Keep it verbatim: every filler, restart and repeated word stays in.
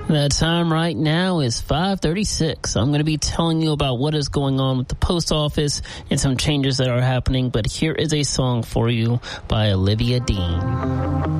The time right now is five thirty-six. I'm going to be telling you about what is going on with the post office and some changes that are happening, but here is a song for you by Olivia Dean.